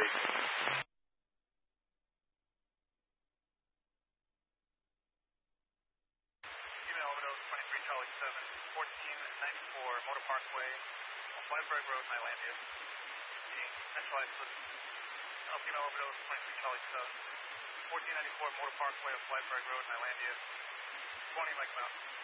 Female overdose 23 Charlie 7, 1494 Motor Parkway, on Flatbury Road, Nylandia. Being centralized listen. Female overdose 23 Charlie 7, 1494 Motor Parkway, on Flatbury Road, Nylandia. 20 Mike Mountain.